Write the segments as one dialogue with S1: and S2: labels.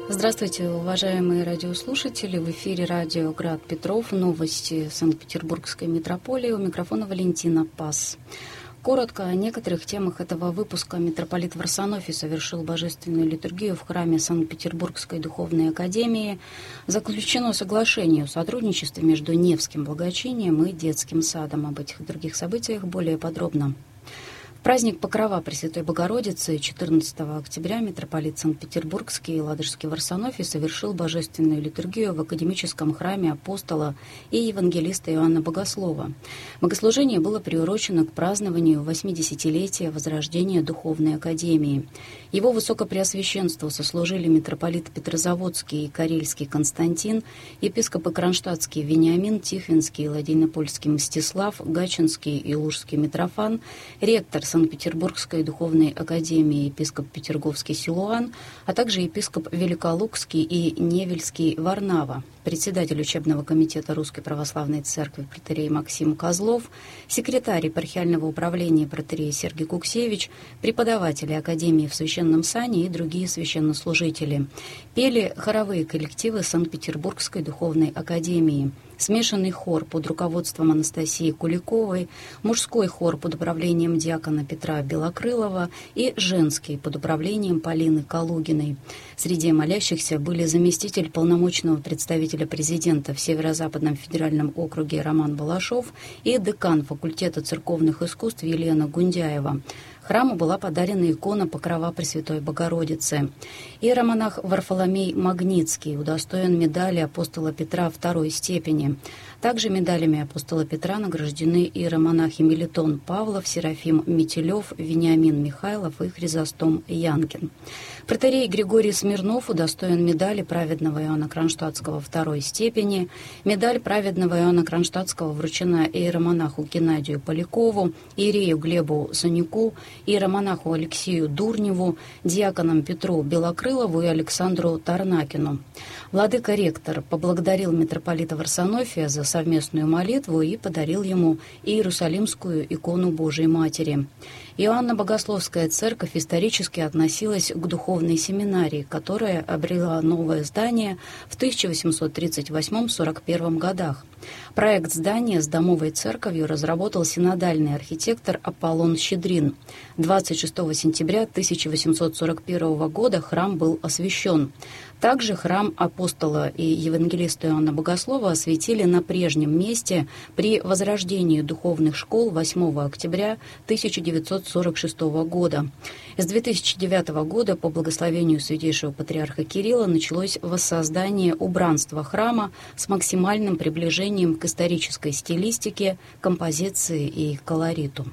S1: Здравствуйте, уважаемые радиослушатели. В эфире радио «Град Петров». Новости Санкт-Петербургской митрополии. У микрофона Валентина Пас. Коротко о некоторых темах этого выпуска. Митрополит Варсонофий совершил божественную литургию в храме Санкт-Петербургской духовной академии. Заключено соглашение о сотрудничестве между Невским благочинием и детским садом. Об этих и других событиях более подробно. В праздник Покрова Пресвятой Богородицы 14 октября митрополит Санкт-Петербургский и Ладожский Варсонофий совершил божественную литургию в академическом храме апостола и евангелиста Иоанна Богослова. Богослужение было приурочено к празднованию 80-летия возрождения Духовной Академии. Его Высокопреосвященству сослужили митрополит Петрозаводский и Карельский Константин, епископы Кронштадтский Вениамин, Тихвинский и Ладейнопольский Мстислав, Гатчинский и Лужский Митрофан, ректор Санкт-Петербургской духовной академии епископ Петерговский Силуан, а также епископ Великолукский и Невельский Варнава, председатель учебного комитета Русской Православной Церкви протоиерей Максим Козлов, секретарь епархиального управления протоиерей Сергий Куксевич, преподаватели Академии в Священном Сане и другие священнослужители. Пели хоровые коллективы Санкт-Петербургской духовной академии. Смешанный хор под руководством Анастасии Куликовой, мужской хор под управлением диакона Петра Белокрылова и женский под управлением Полины Калугиной. Среди молящихся были заместитель полномочного представителя президента в Северо-Западном федеральном округе Роман Балашов и декан факультета церковных искусств Елена Гундяева. Храму была подарена икона Покрова Пресвятой Богородицы. Иеромонах Варфоломей Магнитский удостоен медали апостола Петра II степени. Также медалями апостола Петра награждены иеромонахи Мелитон Павлов, Серафим Метелев, Вениамин Михайлов и Хризостом Янкин. Протоиерей Григорий Смирнов удостоен медали праведного Иоанна Кронштадтского II степени. Медаль праведного Иоанна Кронштадтского вручена иеромонаху Геннадию Полякову, иерею Глебу Санюку, иеромонаху Алексею Дурневу, диаконам Петру Белокрылову и Александру Тарнакину. Владыка-ректор поблагодарил митрополита Варсонофия за совместную молитву и подарил ему Иерусалимскую икону Божией Матери. Иоанна Богословская церковь исторически относилась к духовной семинарии, которая обрела новое здание в 1838-41 годах. Проект здания с домовой церковью разработал синодальный архитектор Аполлон Щедрин. 26 сентября 1841 года храм был освящен. Также храм апостола и евангелиста Иоанна Богослова осветили на прежнем месте при возрождении духовных школ 8 октября 1946 года. С 2009 года по благословению святейшего патриарха Кирилла началось воссоздание убранства храма с максимальным приближением к исторической стилистике, композиции и колориту.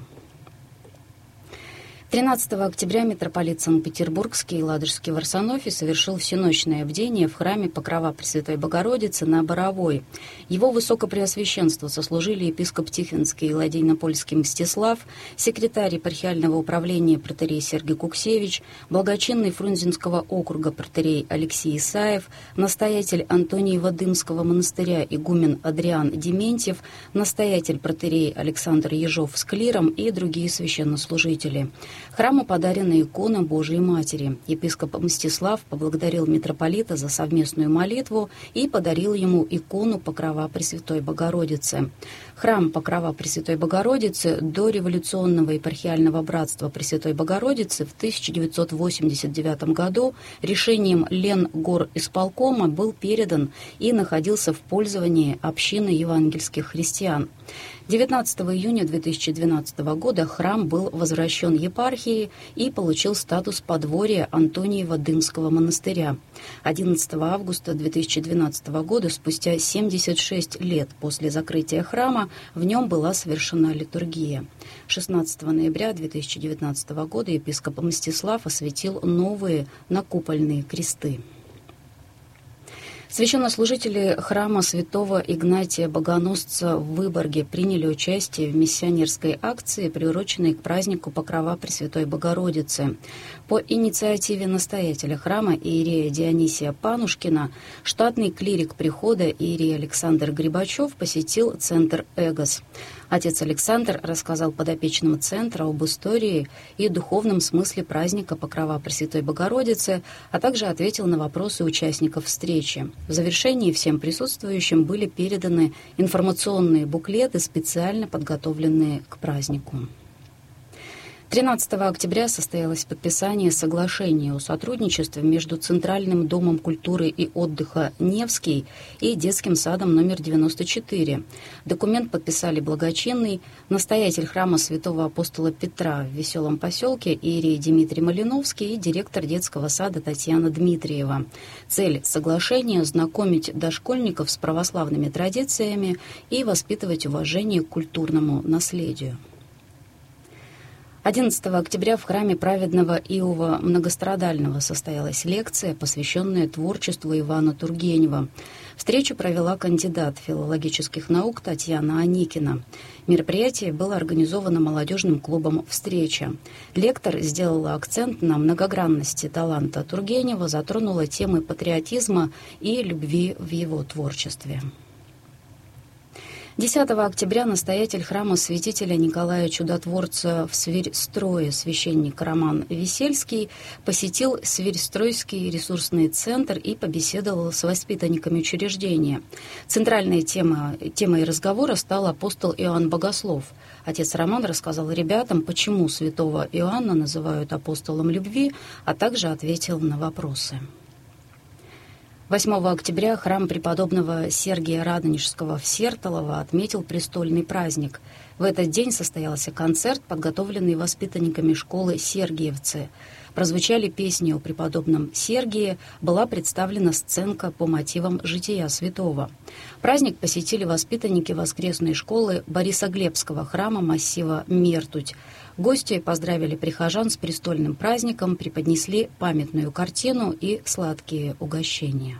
S1: 13 октября митрополит Санкт-Петербургский и Ладожский Варсонофий совершил всеночное бдение в храме Покрова Пресвятой Богородицы на Боровой. Его Высокопреосвященство сослужили епископ Тихвинский и Ладейнопольский Мстислав, секретарь епархиального управления протоиерей Сергий Куксевич, благочинный Фрунзенского округа протоиерей Алексей Исаев, настоятель Антониева-Дымского монастыря игумен Адриан Дементьев, настоятель протоиерей Александр Ежов с клиром и другие священнослужители. Храму подарена икона Божией Матери. Епископ Мстислав поблагодарил митрополита за совместную молитву и подарил ему икону Покрова Пресвятой Богородицы. Храм Покрова Пресвятой Богородицы до революционного епархиального братства Пресвятой Богородицы в 1989 году решением Ленгорисполкома был передан и находился в пользовании общины евангельских христиан. 19 июня 2012 года храм был возвращен епархии и получил статус подворья Антониева-Дымского монастыря. 11 августа 2012 года, спустя 76 лет после закрытия храма, в нем была совершена литургия. 16 ноября 2019 года епископ Мстислав осветил новые накупольные кресты. Священнослужители храма святого Игнатия Богоносца в Выборге приняли участие в миссионерской акции, приуроченной к празднику Покрова Пресвятой Богородицы. По инициативе настоятеля храма иерея Дионисия Панушкина штатный клирик прихода иерей Александр Грибачев посетил центр «Эгос». Отец Александр рассказал подопечным центра об истории и духовном смысле праздника Покрова Пресвятой Богородицы, а также ответил на вопросы участников встречи. В завершении всем присутствующим были переданы информационные буклеты, специально подготовленные к празднику. 13 октября состоялось подписание соглашения о сотрудничестве между Центральным домом культуры и отдыха «Невский» и детским садом номер 94. Документ подписали благочинный настоятель храма святого апостола Петра в Веселом поселке иерей Дмитрий Малиновский и директор детского сада Татьяна Дмитриева. Цель соглашения – знакомить дошкольников с православными традициями и воспитывать уважение к культурному наследию. 11 октября в храме праведного Иова Многострадального состоялась лекция, посвященная творчеству Ивана Тургенева. Встречу провела кандидат филологических наук Татьяна Аникина. Мероприятие было организовано молодежным клубом «Встреча». Лектор сделала акцент на многогранности таланта Тургенева, затронула темы патриотизма и любви в его творчестве. 10 октября настоятель храма святителя Николая Чудотворца в Свирьстрое, священник Роман Весельский, посетил Свирьстройский ресурсный центр и побеседовал с воспитанниками учреждения. Центральной темой разговора стал апостол Иоанн Богослов. Отец Роман рассказал ребятам, почему святого Иоанна называют апостолом любви, а также ответил на вопросы. 8 октября храм преподобного Сергия Радонежского в Сертолово отметил престольный праздник. В этот день состоялся концерт, подготовленный воспитанниками школы «Сергиевцы». Прозвучали песни о преподобном Сергии, была представлена сценка по мотивам жития святого. Праздник посетили воспитанники воскресной школы Борисоглебского храма массива Мертуть. Гости поздравили прихожан с престольным праздником, преподнесли памятную картину и сладкие угощения.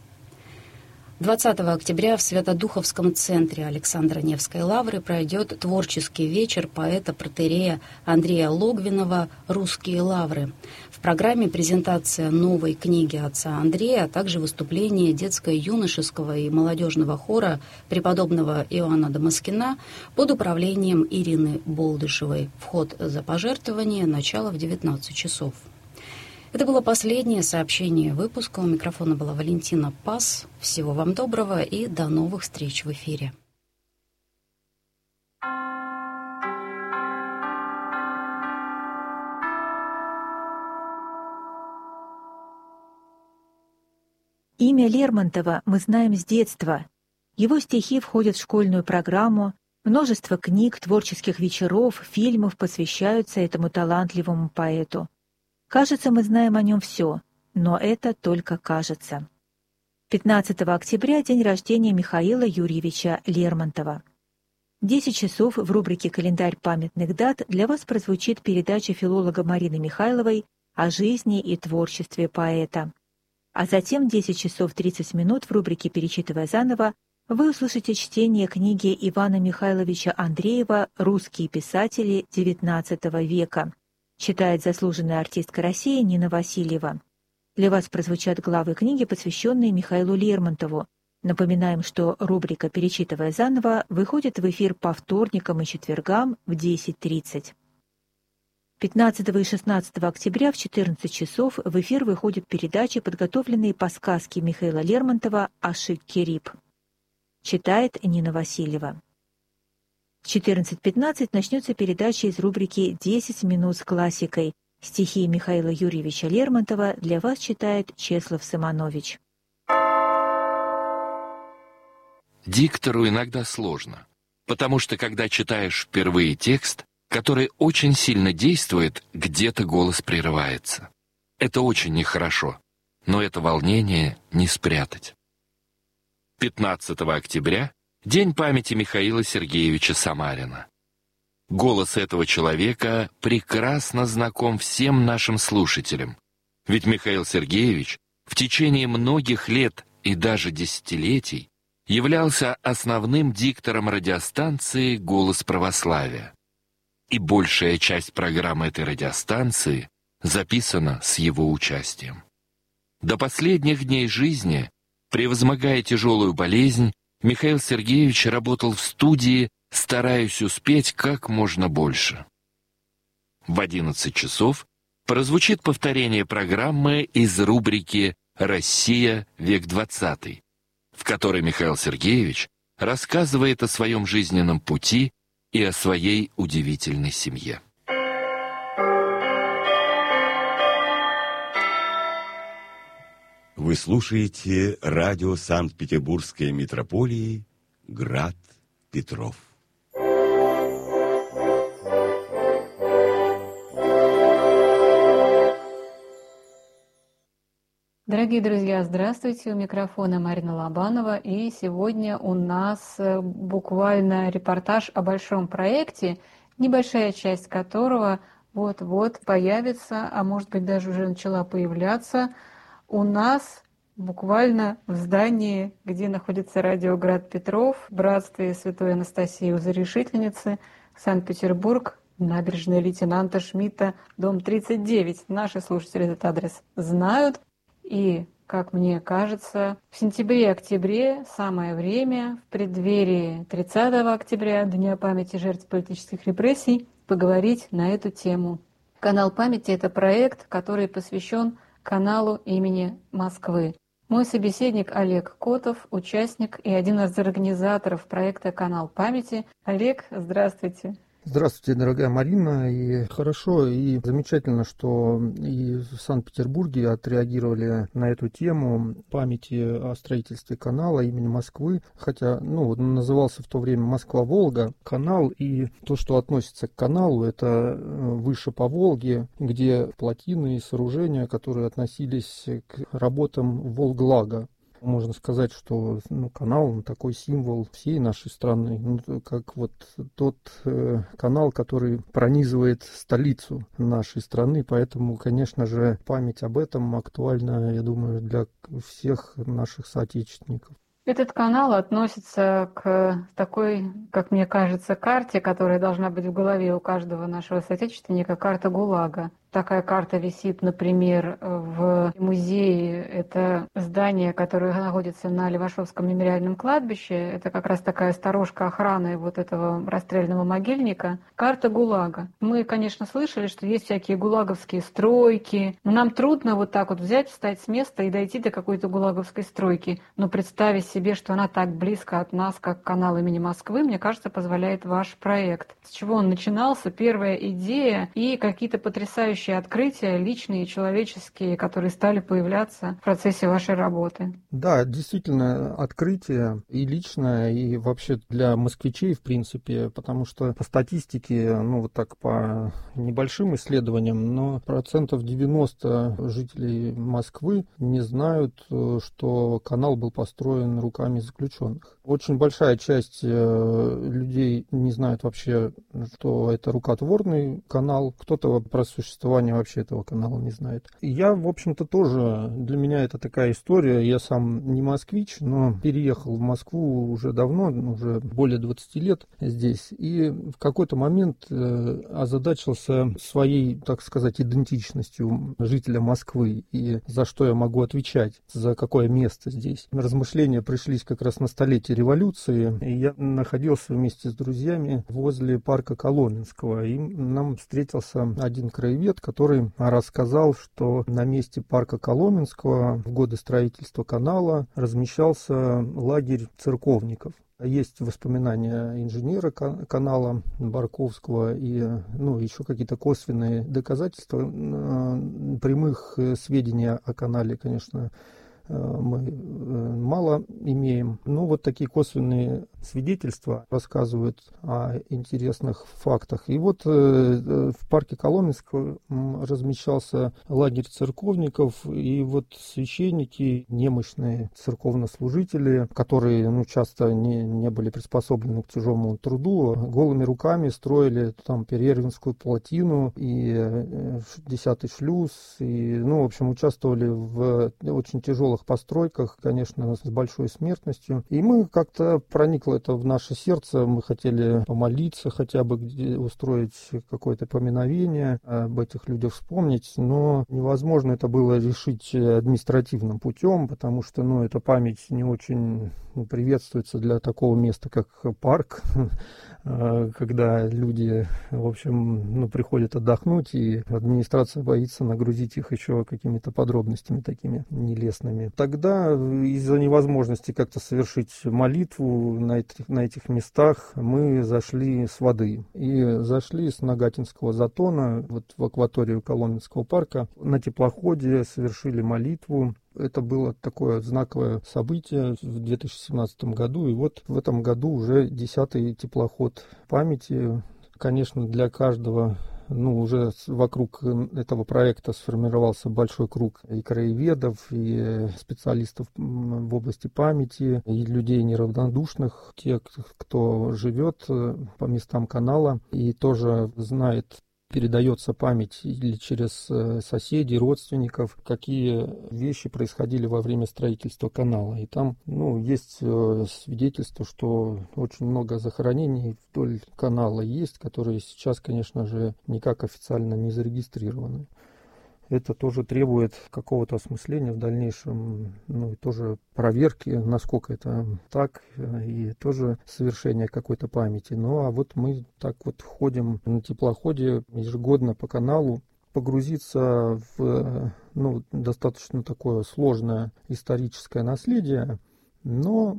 S1: 20 октября в Свято-Духовском центре Александра Невской лавры пройдет творческий вечер поэта-протоиерея Андрея Логвинова «Русские лавры». В программе презентация новой книги отца Андрея, а также выступление детско-юношеского и молодежного хора преподобного Иоанна Дамаскина под управлением Ирины Болдышевой. Вход за пожертвование, начало в 19 часов. Это было последнее сообщение выпуска. У микрофона была Валентина Пас. Всего вам доброго и до новых встреч в эфире.
S2: Имя Лермонтова мы знаем с детства. Его стихи входят в школьную программу, множество книг, творческих вечеров, фильмов посвящаются этому талантливому поэту. Кажется, мы знаем о нем все, но это только кажется. 15 октября – день рождения Михаила Юрьевича Лермонтова. В 10 часов в рубрике «Календарь памятных дат» для вас прозвучит передача филолога Марины Михайловой о жизни и творчестве поэта. А затем в 10 часов 30 минут в рубрике «Перечитывая заново» вы услышите чтение книги Ивана Михайловича Андреева «Русские писатели XIX века». Читает заслуженная артистка России Нина Васильева. Для вас прозвучат главы книги, посвященные Михаилу Лермонтову. Напоминаем, что рубрика «Перечитывая заново» выходит в эфир по вторникам и четвергам в 10:30. 15 и 16 октября в 14 часов в эфир выходят передачи, подготовленные по сказке Михаила Лермонтова «Ашик-Кериб». Читает Нина Васильева. В 14:15 начнется передача из рубрики «10 минут с классикой». Стихи Михаила Юрьевича Лермонтова для вас читает Чеслав Симонович.
S3: Диктору иногда сложно, потому что когда читаешь впервые текст, который очень сильно действует, где-то голос прерывается. Это очень нехорошо, но это волнение не спрятать. 15 октября – День памяти Михаила Сергеевича Самарина. Голос этого человека прекрасно знаком всем нашим слушателям, ведь Михаил Сергеевич в течение многих лет и даже десятилетий являлся основным диктором радиостанции «Голос православия». И большая часть программы этой радиостанции записана с его участием. До последних дней жизни, превозмогая тяжелую болезнь, Михаил Сергеевич работал в студии стараюсь успеть как можно больше. В 11 часов прозвучит повторение программы из рубрики «Россия. Век XX», в которой Михаил Сергеевич рассказывает о своем жизненном пути и о своей удивительной семье.
S4: Вы слушаете радио Санкт-Петербургской митрополии «Град Петров».
S5: Дорогие друзья, здравствуйте! У микрофона Марина Лобанова. И сегодня у нас буквально репортаж о большом проекте, небольшая часть которого вот-вот появится, а может быть даже уже начала появляться у нас буквально в здании, где находится радио «Град Петров», в братстве Святой Анастасии Узорешительницы, Санкт-Петербург, набережная лейтенанта Шмидта, дом 39. Наши слушатели этот адрес знают. И, как мне кажется, в сентябре-октябре самое время, в преддверии 30 октября, Дня памяти жертв политических репрессий, поговорить на эту тему. Канал памяти – это проект, который посвящен каналу имени Москвы. Мой собеседник Олег Котов, участник и один из организаторов проекта «Канал памяти». Олег, здравствуйте.
S6: Здравствуйте, дорогая Марина. И хорошо, и замечательно, что и в Санкт-Петербурге отреагировали на эту тему памяти о строительстве канала имени Москвы. Хотя, назывался в то время Москва-Волга канал, и то, что относится к каналу, это выше по Волге, где плотины и сооружения, которые относились к работам Волглага. Можно сказать, что канал такой символ всей нашей страны, как вот тот канал, который пронизывает столицу нашей страны. Поэтому, конечно же, память об этом актуальна, я думаю, для всех наших соотечественников.
S5: Этот канал относится к такой, как мне кажется, карте, которая должна быть в голове у каждого нашего соотечественника, карта ГУЛАГа. Такая карта висит, например, в музее. Это здание, которое находится на Левашовском мемориальном кладбище. Это как раз такая сторожка охраны вот этого расстрельного могильника. Карта ГУЛАГа. Мы, конечно, слышали, что есть всякие гулаговские стройки. Но нам трудно вот так вот взять, встать с места и дойти до какой-то гулаговской стройки. Но представить себе, что она так близко от нас, как канал имени Москвы, мне кажется, позволяет ваш проект. С чего он начинался? Первая идея и какие-то потрясающие открытия, личные и человеческие, которые стали появляться в процессе вашей работы.
S6: Да, действительно, открытие и личное, и вообще для москвичей, в принципе, потому что по статистике, по небольшим исследованиям, но 90% жителей Москвы не знают, что канал был построен руками заключенных. Очень большая часть людей не знает вообще, что это рукотворный канал. Кто-то про существование вообще этого канала не знает. И я, в общем-то, тоже, для меня это такая история. Я сам не москвич, но переехал в Москву уже давно, уже более 20 лет здесь. И в какой-то момент озадачился своей, так сказать, идентичностью жителя Москвы и за что я могу отвечать, за какое место здесь. Размышления пришлись как раз на столетие революции, и я находился вместе с друзьями возле парка Коломенского, и нам встретился один краевед, который рассказал, что на месте парка Коломенского в годы строительства канала размещался лагерь церковников. Есть воспоминания инженера канала Барковского и еще какие-то косвенные доказательства. Прямых сведений о канале, конечно, мы мало имеем. Но вот такие косвенные свидетельства рассказывают о интересных фактах. И вот в парке Коломенского размещался лагерь церковников, и вот священники, немощные церковнослужители, которые часто не были приспособлены к тяжелому труду, голыми руками строили там Перервинскую плотину и 10-й шлюз, и, в общем, участвовали в очень тяжелом тяжелых постройках, конечно, с большой смертностью. И мы как-то проникло это в наше сердце, мы хотели помолиться, хотя бы устроить какое-то поминовение, об этих людях вспомнить, но невозможно это было решить административным путем, потому что, эта память не очень приветствуется для такого места, как парк, когда люди, в общем, приходят отдохнуть, и администрация боится нагрузить их еще какими-то подробностями такими нелестными. Тогда из-за невозможности как-то совершить молитву на этих местах мы зашли с воды. И зашли с Нагатинского затона в акваторию Коломенского парка. На теплоходе совершили молитву. Это было такое знаковое событие в 2017 году, и вот в этом году уже 10-й теплоход памяти. Конечно, для каждого, уже вокруг этого проекта сформировался большой круг и краеведов, и специалистов в области памяти, и людей неравнодушных, те, кто живет по местам канала и тоже знает, передается память или через соседей, родственников, какие вещи происходили во время строительства канала. И там, есть свидетельство, что очень много захоронений вдоль канала есть, которые сейчас, конечно же, никак официально не зарегистрированы. Это тоже требует какого-то осмысления в дальнейшем, и тоже проверки, насколько это так, и тоже совершения какой-то памяти. А вот мы так вот ходим на теплоходе ежегодно по каналу, погрузиться в достаточно такое сложное историческое наследие, но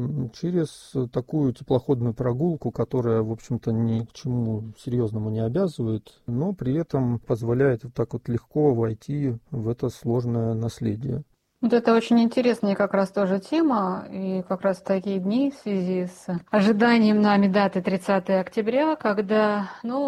S6: через такую теплоходную прогулку, которая, в общем-то, ни к чему серьезному не обязывает, но при этом позволяет вот так вот легко войти в это сложное наследие.
S5: Вот это очень интересная как раз тоже тема, и как раз в такие дни в связи с ожиданием нами даты 30 октября, когда,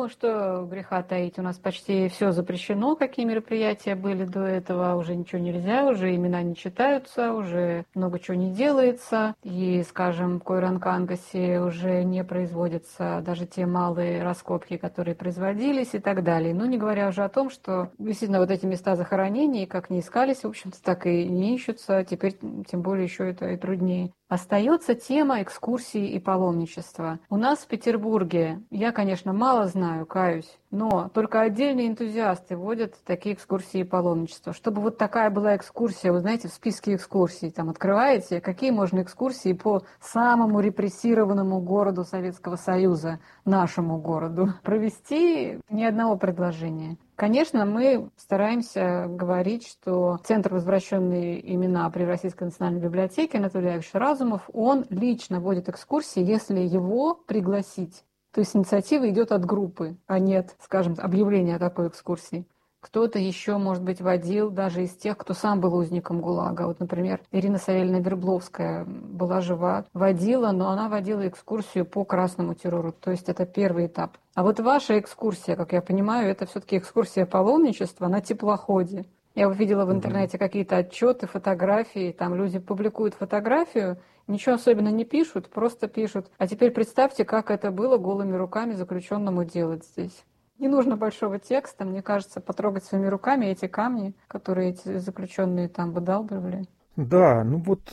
S5: что греха таить, у нас почти все запрещено, какие мероприятия были до этого, уже ничего нельзя, уже имена не читаются, уже много чего не делается, и, скажем, в Койран-Кангасе уже не производятся даже те малые раскопки, которые производились и так далее. Не говоря уже о том, что действительно вот эти места захоронений, как не искались, в общем-то, так и не ищутся, теперь тем более еще это и труднее. Остается тема экскурсий и паломничества. У нас в Петербурге, я, конечно, мало знаю, каюсь, но только отдельные энтузиасты водят такие экскурсии и паломничества. Чтобы вот такая была экскурсия, вы знаете, в списке экскурсий, там открываете, какие можно экскурсии по самому репрессированному городу Советского Союза, нашему городу, провести ни одного предложения. Конечно, мы стараемся говорить, что Центр возвращенные имена при Российской национальной библиотеке Анатолий Яковлевич Разумов, он лично водит экскурсии, если его пригласить. То есть инициатива идет от группы, а нет, скажем, объявления о такой экскурсии. Кто-то еще, может быть, водил даже из тех, кто сам был узником ГУЛАГа. Вот, например, Ирина Савельевна Вербловская была жива, водила, но она водила экскурсию по красному террору. То есть это первый этап. А вот ваша экскурсия, как я понимаю, это все-таки экскурсия паломничества на теплоходе. Я увидела в интернете какие-то отчеты, фотографии, там люди публикуют фотографию, ничего особенно не пишут, просто пишут. А теперь представьте, как это было голыми руками заключенному делать здесь. Не нужно большого текста, мне кажется, потрогать своими руками эти камни, которые эти заключенные там выдалбливали.
S6: Да,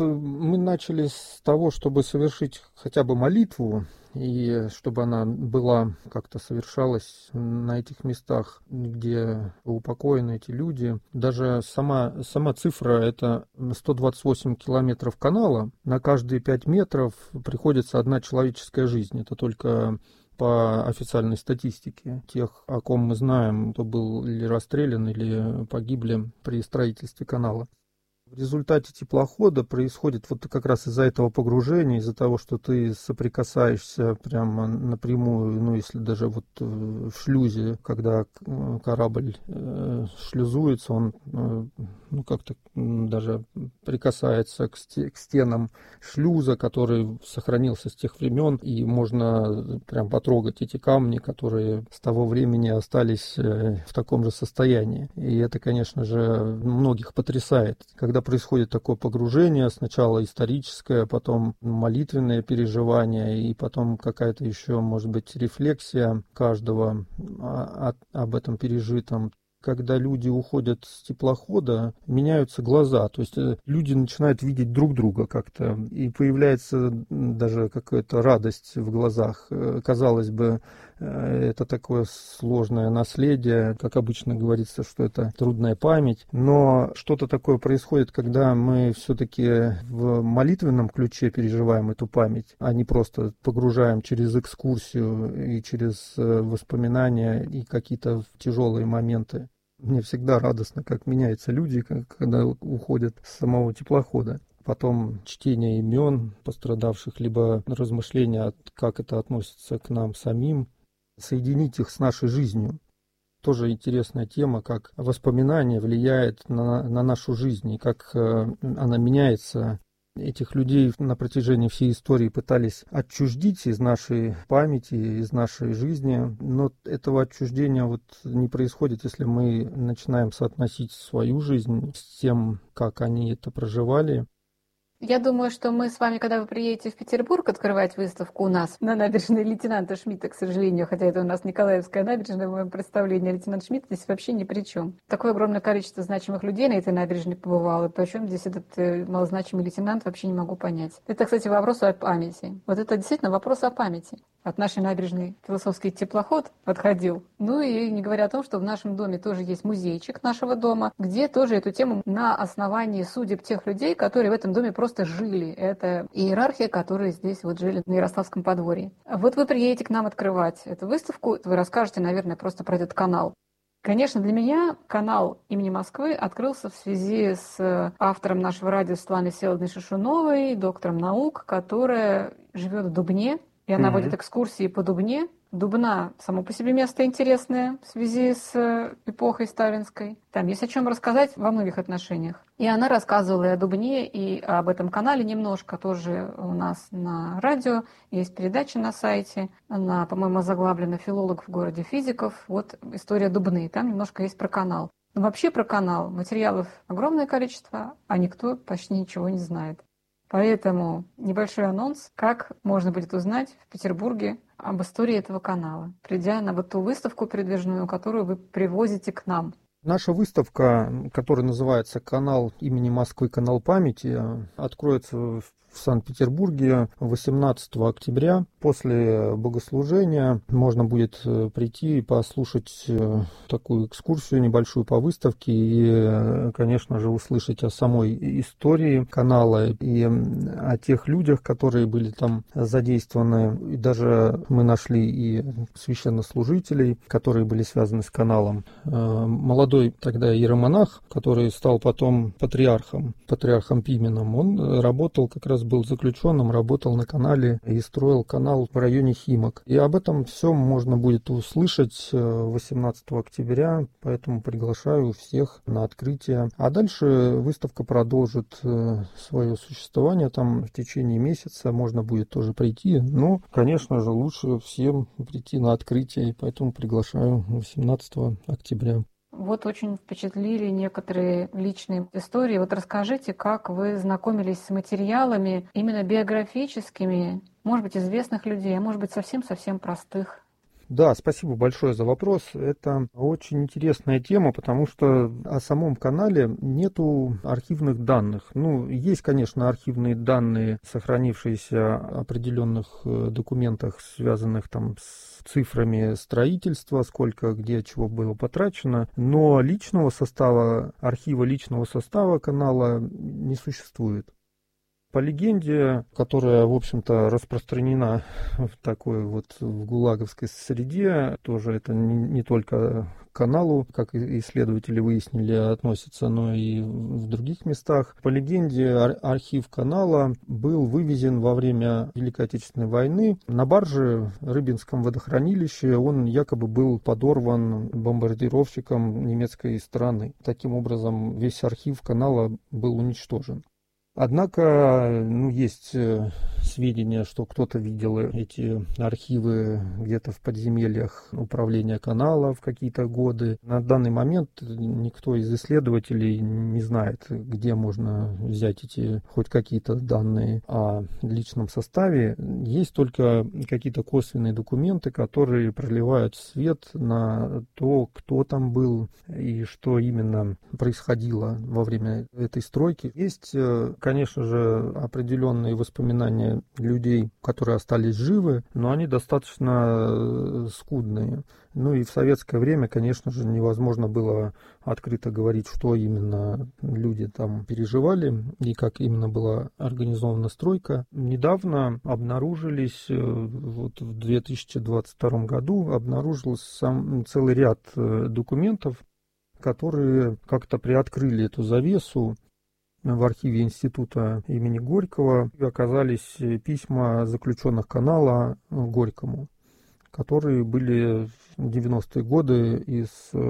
S6: мы начали с того, чтобы совершить хотя бы молитву, и чтобы она была как-то совершалась на этих местах, где упокоены эти люди. Даже сама цифра — это 128 километров канала, на каждые 5 метров приходится одна человеческая жизнь. Это только по официальной статистике тех, о ком мы знаем, кто был или расстрелян, или погибли при строительстве канала. В результате теплохода происходит вот как раз из-за этого погружения, из-за того, что ты соприкасаешься прямо напрямую, если даже вот в шлюзе, когда корабль шлюзуется, он как-то даже прикасается к стенам шлюза, который сохранился с тех времен, и можно прям потрогать эти камни, которые с того времени остались в таком же состоянии. И это, конечно же, многих потрясает. Когда происходит такое погружение, сначала историческое, потом молитвенное переживание, и потом какая-то еще, может быть, рефлексия каждого об этом пережитом, когда люди уходят с теплохода, меняются глаза. То есть люди начинают видеть друг друга как-то. И появляется даже какая-то радость в глазах. Казалось бы, это такое сложное наследие. Как обычно говорится, что это трудная память. Но что-то такое происходит, когда мы все-таки в молитвенном ключе переживаем эту память, а не просто погружаем через экскурсию и через воспоминания и какие-то тяжелые моменты. Мне всегда радостно, как меняются люди, когда уходят с самого теплохода. Потом чтение имен пострадавших, либо размышления, как это относится к нам самим, соединить их с нашей жизнью. Тоже интересная тема, как воспоминание влияет на нашу жизнь, и как она меняется. Этих людей на протяжении всей истории пытались отчуждить из нашей памяти, из нашей жизни, но этого отчуждения не происходит, если мы начинаем соотносить свою жизнь с тем, как они это проживали.
S5: Я думаю, что мы с вами, когда вы приедете в Петербург открывать выставку у нас на набережной лейтенанта Шмидта, к сожалению, хотя это у нас Николаевская набережная, в моем представлении лейтенант Шмидт здесь вообще ни при чем. Такое огромное количество значимых людей на этой набережной побывало, причем здесь этот малозначимый лейтенант вообще не могу понять. Это, кстати, вопрос о памяти. Вот это действительно вопрос о памяти. От нашей набережной философский теплоход отходил. Ну и не говоря о том, что в нашем доме тоже есть музейчик нашего дома, где тоже эту тему на основании судеб тех людей, которые в этом доме просто жили. Это иерархия, которые здесь жили на Ярославском подворье. Вот вы приедете к нам открывать эту выставку, вы расскажете, наверное, просто про этот канал. Конечно, для меня канал имени Москвы открылся в связи с автором нашего радио Светланой Всеволодовной Шишуновой, доктором наук, которая живет в Дубне, и она водит экскурсии по Дубне. Дубна само по себе место интересное в связи с эпохой сталинской. Там есть о чем рассказать во многих отношениях. И она рассказывала и о Дубне, и об этом канале немножко. Тоже у нас на радио есть передача на сайте. Она, по-моему, заглавлена «Филолог в городе физиков». Вот история Дубны. Там немножко есть про канал. Но вообще про канал материалов огромное количество, а никто почти ничего не знает. Поэтому небольшой анонс, как можно будет узнать в Петербурге об истории этого канала, придя на ту выставку передвижную, которую вы привозите к нам.
S6: Наша выставка, которая называется «Канал имени Москвы. Канал памяти», откроется в Санкт-Петербурге 18 октября. После богослужения можно будет прийти и послушать такую экскурсию небольшую по выставке и, конечно же, услышать о самой истории канала и о тех людях, которые были там задействованы. И даже мы нашли и священнослужителей, которые были связаны с каналом. Молодой тогда иеромонах, который стал потом патриархом Пименом, он работал, как раз был заключенным, работал на канале и строил канал в районе Химок. И об этом все можно будет услышать 18 октября, поэтому приглашаю всех на открытие. А дальше выставка продолжит свое существование, там в течение месяца можно будет тоже прийти, но, конечно же, лучше всем прийти на открытие, и поэтому приглашаю 18 октября.
S5: Вот очень впечатлили некоторые личные истории. Вот расскажите, как вы знакомились с материалами именно биографическими, может быть, известных людей, а может быть, совсем-совсем простых.
S6: Да, спасибо большое за вопрос. Это очень интересная тема, потому что о самом канале нету архивных данных. Есть, конечно, архивные данные, сохранившиеся в определенных документах, связанных там с цифрами строительства, сколько, где, чего было потрачено, но архива личного состава канала не существует. По легенде, которая, в общем-то, распространена в такой в гулаговской среде, тоже это не только к каналу, как исследователи выяснили, относится, но и в других местах. По легенде, архив канала был вывезен во время Великой Отечественной войны на барже в Рыбинском водохранилище. Он якобы был подорван бомбардировщиком немецкой страны. Таким образом, весь архив канала был уничтожен. Однако, есть сведения, что кто-то видел эти архивы где-то в подземельях управления канала в какие-то годы. На данный момент никто из исследователей не знает, где можно взять эти хоть какие-то данные о личном составе. Есть только какие-то косвенные документы, которые проливают свет на то, кто там был и что именно происходило во время этой стройки. Есть, конечно же, определенные воспоминания людей, которые остались живы, но они достаточно скудные. Ну и в советское время, конечно же, невозможно было открыто говорить, что именно люди там переживали и как именно была организована стройка. Недавно обнаружились, вот в 2022 году обнаружился целый ряд документов, которые как-то приоткрыли эту завесу. В архиве института имени Горького оказались письма заключенных канала Горькому, которые были в 90-е годы из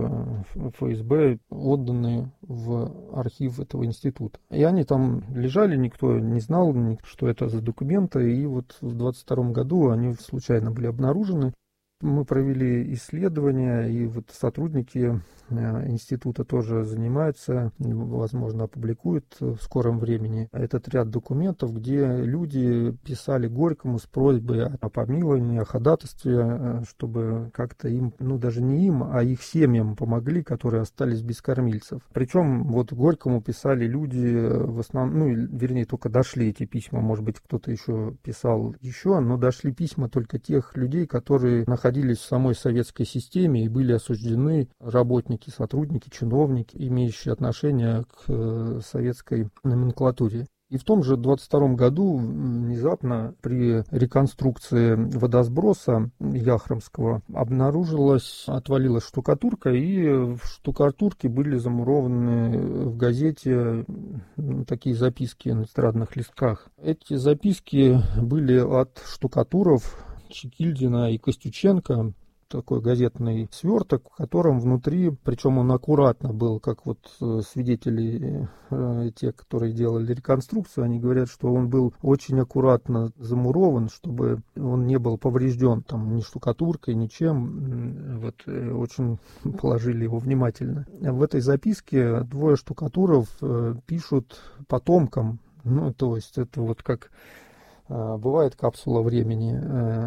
S6: ФСБ отданы в архив этого института. И они там лежали, никто не знал, что это за документы, и вот в 22 году они случайно были обнаружены. Мы провели исследования, и вот сотрудники института тоже занимаются, возможно, опубликуют в скором времени этот ряд документов, где люди писали Горькому с просьбой о помиловании, о ходатайстве, чтобы как-то им, ну даже не им, а их семьям помогли, которые остались без кормильцев. Причем вот Горькому писали люди в основном, ну вернее только дошли эти письма, может быть кто-то еще писал еще, но дошли письма только тех людей, которые находились в самой советской системе и были осуждены, работники, сотрудники, чиновники, имеющие отношение к советской номенклатуре. И в том же 22 году внезапно при реконструкции водосброса Яхромского отвалилась штукатурка, и в штукатурке были замурованы в газете такие записки на тетрадных листках. Эти записки были от штукатуров Чекильдина и Костюченко, такой газетный сверток, в котором внутри, причем он аккуратно был, как вот свидетели, те, которые делали реконструкцию, они говорят, что он был очень аккуратно замурован, чтобы он не был поврежден там ни штукатуркой, ничем. Вот очень положили его внимательно. В этой записке двое штукатуров пишут потомкам, ну, то есть это вот как бывает капсула времени,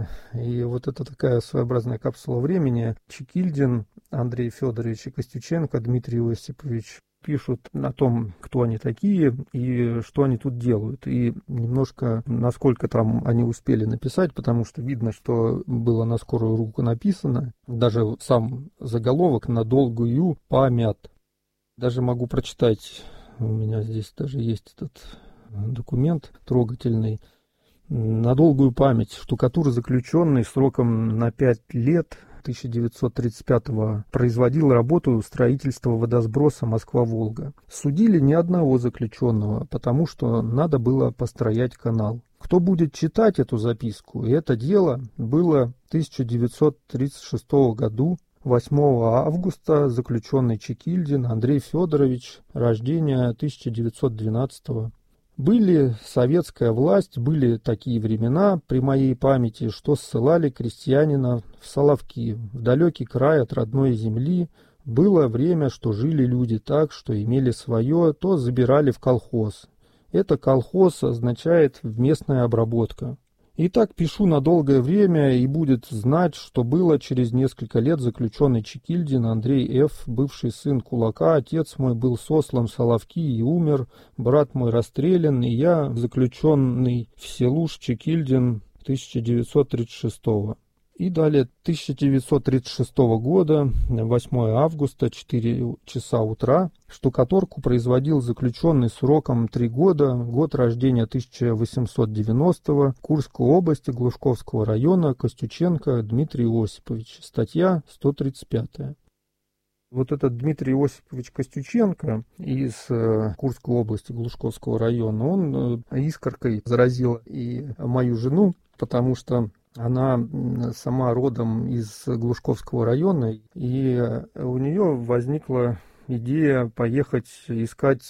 S6: и вот это такая своеобразная капсула времени. Чекильдин Андрей Федорович и Костюченко Дмитрий Осипович пишут о том, кто они такие и что они тут делают. И немножко, насколько там они успели написать, потому что видно, что было на скорую руку написано. Даже сам заголовок «На долгую память». Даже могу прочитать, у меня здесь даже есть этот документ трогательный. На долгую память. Штукатур, заключенный сроком на 5 лет 1935-го, производил работу строительства водосброса Москва-Волга. Судили ни одного заключенного, потому что надо было построять канал. Кто будет читать эту записку? И это дело было в 1936 году. 8 августа заключенный Чекильдин Андрей Федорович, рождения 1912-го. Были советская власть, были такие времена при моей памяти, что ссылали крестьянина в Соловки, в далекий край от родной земли. Было время, что жили люди так, что имели свое, то забирали в колхоз. Это колхоз означает местная обработка. Итак, пишу на долгое время, и будет знать, что было через несколько лет заключенный Чекильдин Андрей Ф., бывший сын кулака, отец мой был сослан в Соловки и умер, брат мой расстрелян, и я заключенный в Селуш Чекильдин 1936-го. И далее 1936 года, 8 августа, 4 часа утра, штукатурку производил заключенный сроком 3 года, год рождения 1890-го, Курской области, Глушковского района, Костюченко Дмитрий Осипович, статья 135. Вот этот Дмитрий Осипович Костюченко из Курской области, Глушковского района, он искоркой заразил и мою жену, потому что она сама родом из Глушковского района, и у нее возникло идея поехать искать,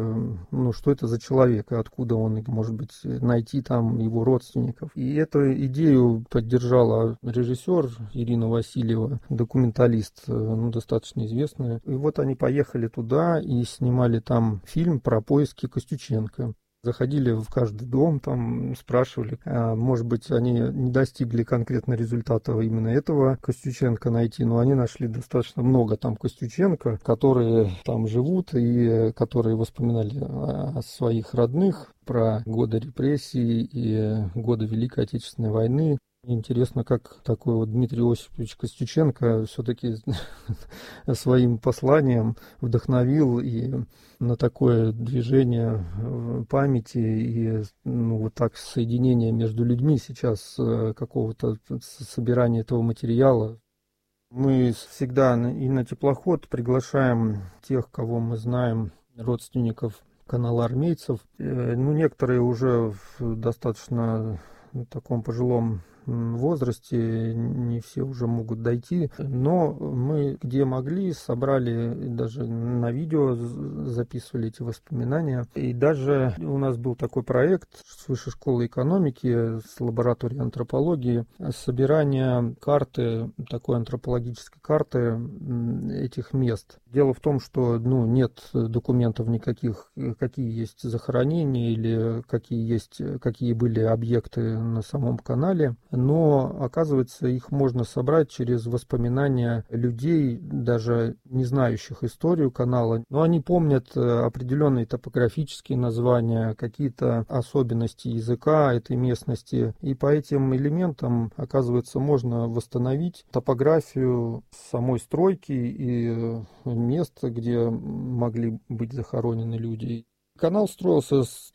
S6: что это за человек, и откуда он, может быть, найти там его родственников. И эту идею поддержала режиссер Ирина Васильева, документалист, достаточно известная. И вот они поехали туда и снимали там фильм про поиски Костюченко. Заходили в каждый дом, там спрашивали, может быть, они не достигли конкретно результата именно этого Костюченко найти, но они нашли достаточно много там Костюченко, которые там живут и которые воспоминали о своих родных, про годы репрессий и годы Великой Отечественной войны. Интересно, как такой вот Дмитрий Осипович Костюченко все-таки своим посланием вдохновил и на такое движение памяти и вот так соединение между людьми сейчас, какого-то собирания этого материала. Мы всегда и на теплоход приглашаем тех, кого мы знаем, родственников канала армейцев. Некоторые уже в достаточно таком пожилом возрасте, не все уже могут дойти, но мы где могли собрали, даже на видео записывали эти воспоминания. И даже у нас был такой проект с Высшей школы экономики, с лабораторией антропологии, собирание карты, такой антропологической карты этих мест. Дело в том, что нет документов никаких, какие есть захоронения или какие были объекты на самом канале. Но, оказывается, их можно собрать через воспоминания людей, даже не знающих историю канала. Но они помнят определенные топографические названия, какие-то особенности языка этой местности. И по этим элементам, оказывается, можно восстановить топографию самой стройки и мест, где могли быть захоронены люди. Канал строился с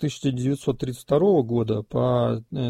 S6: 1932 года по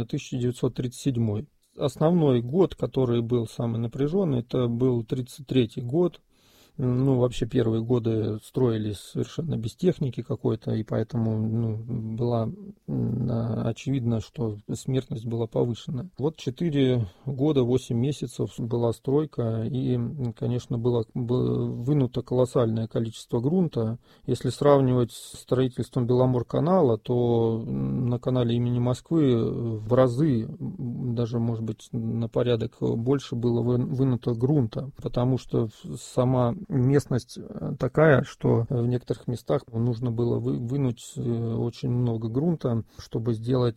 S6: 1937. Основной год, который был самый напряженный, это был 1933 год. Вообще первые годы строились совершенно без техники какой-то, и поэтому было очевидно, что смертность была повышена. Вот 4 года, 8 месяцев была стройка, и, конечно, было вынуто колоссальное количество грунта. Если сравнивать с строительством Беломорканала, то на канале имени Москвы в разы, даже, может быть, на порядок больше было вынуто грунта, потому что сама местность такая, что в некоторых местах нужно было вынуть очень много грунта, чтобы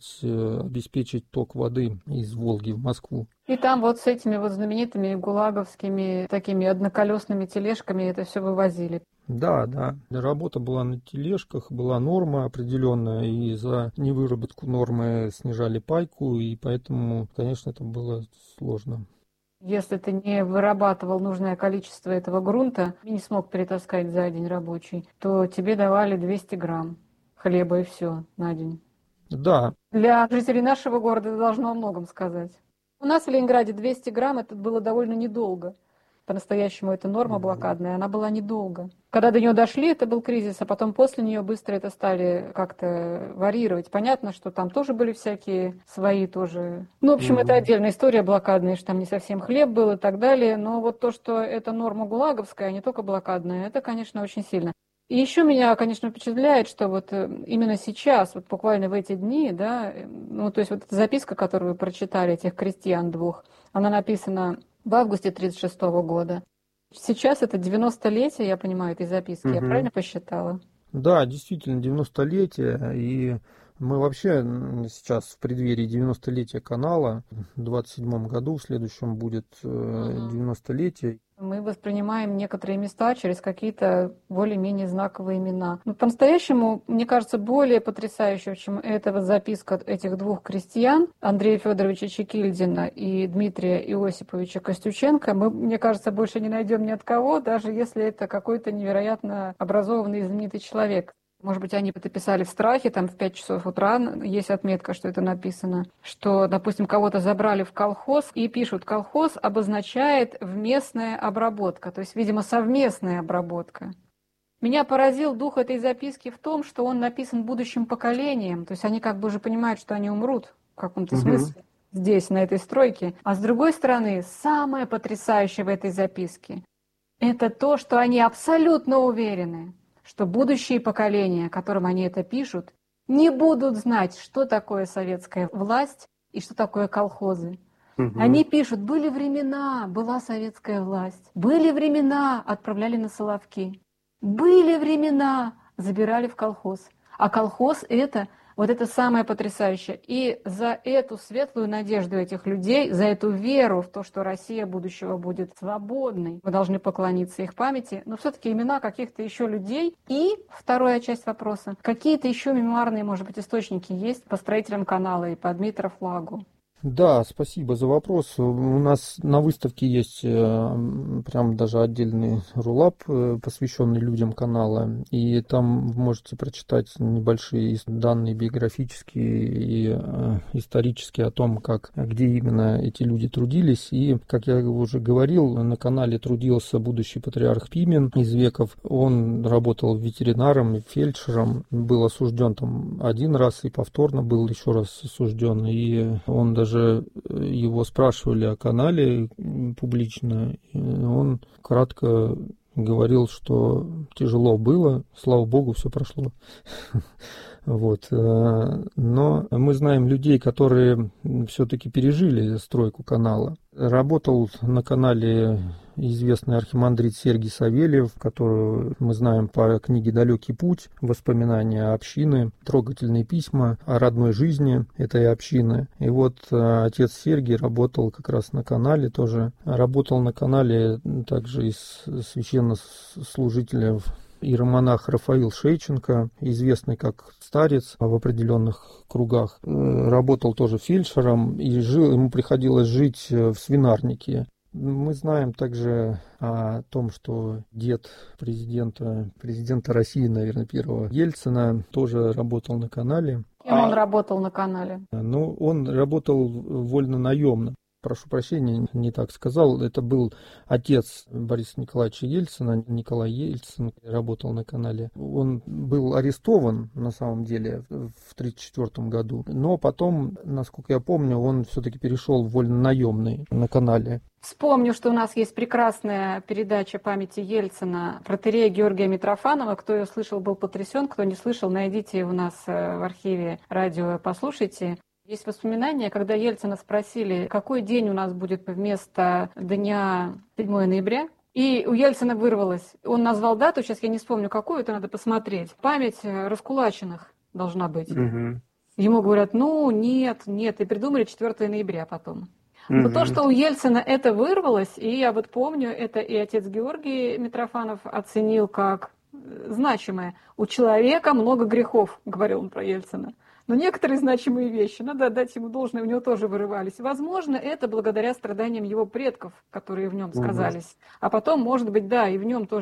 S6: обеспечить ток воды из Волги в Москву.
S5: И там вот с этими вот знаменитыми гулаговскими такими одноколесными тележками это все вывозили.
S6: Да. Работа была на тележках, была норма определенная, и за невыработку нормы снижали пайку, и поэтому, конечно, это было сложно.
S5: Если ты не вырабатывал нужное количество этого грунта и не смог перетаскать за день рабочий, то тебе давали 200 грамм хлеба и все на день.
S6: Да.
S5: Для жителей нашего города это должно о многом сказать. У нас в Ленинграде 200 грамм это было довольно недолго. По-настоящему это норма блокадная, она была недолго. Когда до нее дошли, это был кризис, а потом после нее быстро это стали как-то варьировать. Понятно, что там тоже были всякие свои тоже. В общем, это отдельная история блокадная, что там не совсем хлеб был и так далее. Но вот то, что это норма гулаговская, а не только блокадная, это, конечно, очень сильно. И еще меня, конечно, впечатляет, что вот именно сейчас, вот буквально в эти дни, да, то есть вот эта записка, которую вы прочитали, этих крестьян двух, она написана в августе 1936 года. Сейчас это 90-летие, я понимаю, этой записки. Я правильно посчитала?
S6: Да, действительно, 90-летие. И мы вообще сейчас в преддверии 90-летия канала. В 27 году, в следующем будет 90-летие.
S5: Мы воспринимаем некоторые места через какие-то более-менее знаковые имена. Но по-настоящему, мне кажется, более потрясающим, чем эта вот записка этих двух крестьян, Андрея Федоровича Чекильдина и Дмитрия Иосиповича Костюченко, мы, мне кажется, больше не найдем ни от кого, даже если это какой-то невероятно образованный и знаменитый человек. Может быть, они это писали в страхе, там в 5 часов утра есть отметка, что это написано, что, допустим, кого-то забрали в колхоз и пишут, колхоз обозначает вместная обработка, то есть, видимо, совместная обработка. Меня поразил дух этой записки в том, что он написан будущим поколением, то есть они как бы уже понимают, что они умрут в каком-то смысле здесь, на этой стройке. А с другой стороны, самое потрясающее в этой записке, это то, что они абсолютно уверены, что будущие поколения, которым они это пишут, не будут знать, что такое советская власть и что такое колхозы. Они пишут, были времена, была советская власть, были времена, отправляли на Соловки, были времена, забирали в колхоз. А колхоз это вот это самое потрясающее. И за эту светлую надежду этих людей, за эту веру в то, что Россия будущего будет свободной, мы должны поклониться их памяти, но все-таки имена каких-то еще людей. И вторая часть вопроса, какие-то еще мемуарные, может быть, источники есть по строителям канала и по Дмитру Флагу?
S6: Да, спасибо за вопрос. У нас на выставке есть прям даже отдельный рулап, посвященный людям канала, и там вы можете прочитать небольшие данные биографические и исторические о том, где именно эти люди трудились. И, как я уже говорил, на канале трудился будущий патриарх Пимен из Веков. Он работал ветеринаром и фельдшером, был осужден там один раз и повторно был еще раз осужден, и он даже его спрашивали о канале публично, и он кратко говорил, что тяжело было, слава богу, все прошло. Вот. Но мы знаем людей, которые все-таки пережили стройку канала. Работал на канале известный архимандрит Сергий Савельев, которого мы знаем по книге «Далекий путь», воспоминания общины, трогательные письма о родной жизни этой общины. И вот отец Сергий работал как раз на канале тоже. Работал на канале также из священнослужителей иеромонах Рафаил Шейченко, известный как старец в определенных кругах, работал тоже фельдшером и ему приходилось жить в свинарнике. Мы знаем также о том, что дед президента России, наверное, первого Ельцина, тоже работал на канале.
S5: Кем он работал на канале?
S6: Ну, он работал вольно-наемно. Прошу прощения, не так сказал. Это был отец Бориса Николаевича Ельцина, Николай Ельцин, работал на канале. Он был арестован, на самом деле, в 1934 году. Но потом, насколько я помню, он все-таки перешел в вольно-наемный на канале.
S5: Вспомню, что у нас есть прекрасная передача памяти Ельцина протоиерея Георгия Митрофанова. Кто ее слышал, был потрясен. Кто не слышал, найдите у нас в архиве радио, послушайте. Есть воспоминания, когда Ельцина спросили, какой день у нас будет вместо дня 7 ноября. И у Ельцина вырвалось. Он назвал дату, сейчас я не вспомню какую, это надо посмотреть. Память раскулаченных должна быть. Ему говорят, нет, и придумали 4 ноября потом. Но то, что у Ельцина это вырвалось, и я вот помню, это и отец Георгий Митрофанов оценил как значимое. У человека много грехов, говорил он про Ельцина. Но некоторые значимые вещи, надо отдать ему должное, у него тоже вырывались. Возможно, это благодаря страданиям его предков, которые в нем сказались. А потом, может быть, да, и в нем тоже